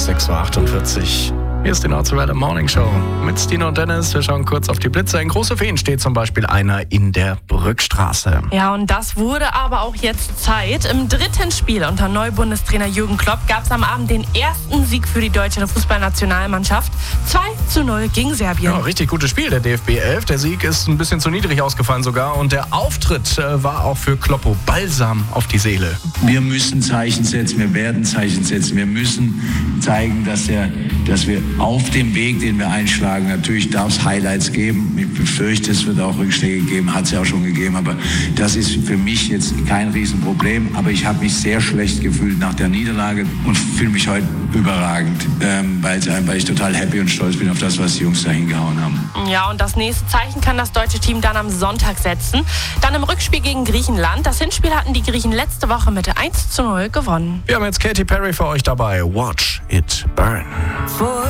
6.48 Uhr. Hier ist die Nordwelle Morning Show mit Stino und Dennis. Wir schauen kurz auf die Blitze. In Große Feen steht zum Beispiel einer in der Brückstraße. Ja, und das wurde aber auch jetzt Zeit. Im dritten Spiel unter Neubundestrainer Jürgen Klopp gab es am Abend den ersten Sieg für die deutsche Fußballnationalmannschaft. 2:0 gegen Serbien. Ja, richtig gutes Spiel, der DFB 11. Der Sieg ist ein bisschen zu niedrig ausgefallen sogar. Und der Auftritt war auch für Kloppo Balsam auf die Seele. Wir müssen Zeichen setzen, wir werden Zeichen setzen. Wir müssen zeigen, dass wir auf dem Weg, den wir einschlagen, natürlich darf es Highlights geben. Ich befürchte, es wird auch Rückschläge geben, hat es ja auch schon gegeben. Aber das ist für mich jetzt kein Riesenproblem. Aber ich habe mich sehr schlecht gefühlt nach der Niederlage und fühle mich heute überragend, weil ich total happy und stolz bin auf das, was die Jungs da hingehauen haben. Ja, und das nächste Zeichen kann das deutsche Team dann am Sonntag setzen. Dann im Rückspiel gegen Griechenland. Das Hinspiel hatten die Griechen letzte Woche mit 1:0 gewonnen. Wir haben jetzt Katy Perry für euch dabei. Watch it burn.